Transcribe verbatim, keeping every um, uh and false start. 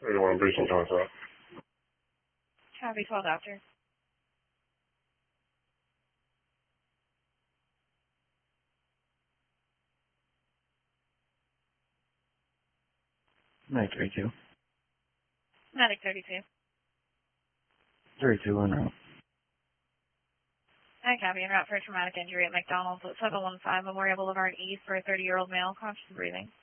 eighty-one breaching contact. Copy, twelve doctor. Medic thirty-two. Medic thirty-two. thirty-two en route. I copy, en route for a traumatic injury at McDonald's at seven one five Memorial Boulevard East for a thirty-year-old male, conscious and breathing.